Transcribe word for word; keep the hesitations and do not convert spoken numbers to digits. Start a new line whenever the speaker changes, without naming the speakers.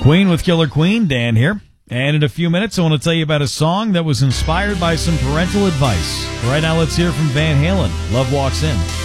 Queen with Killer Queen, Dan here. And in a few minutes, I want to tell you about a song that was inspired by some parental advice. Right now, let's hear from Van Halen. Love Walks In.